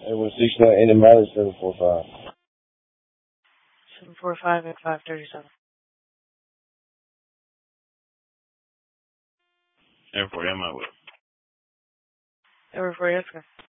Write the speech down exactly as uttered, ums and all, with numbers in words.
It was six nine eight miles seven four five. seven four five at five thirty-seven. Air four, am I with? Air four, yes, sir.